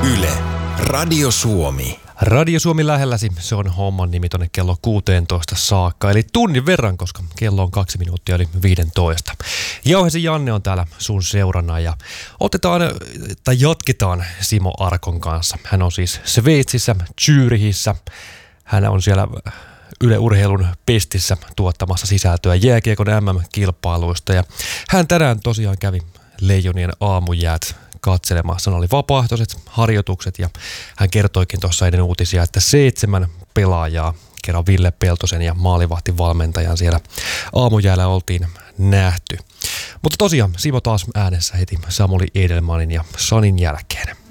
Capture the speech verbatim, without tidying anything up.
Yle, Radio Suomi. Radio Suomi lähelläsi, se on homman nimi tonne kello kuusitoista saakka, eli tunnin verran, koska kello on kaksi minuuttia eli viisitoista. Jauhesi Janne on täällä sun seurana ja otetaan, tai jatketaan Simo Arkon kanssa. Hän on siis Sveitsissä, Zürichissä. Hän on siellä Yle Urheilun pestissä tuottamassa sisältöä jääkiekon M M-kilpailuista ja hän tänään tosiaan kävi Leijonien aamujäät katselemassa. Ne oli vapaaehtoiset harjoitukset ja hän kertoikin tuossa ennen uutisia, että seitsemän pelaajaa, kerran Ville Peltosen ja maalivahtivalmentajan siellä aamujäällä oltiin nähty. Mutta tosiaan Simo taas äänessä heti Samuli Edelmanin ja Sanin jälkeen.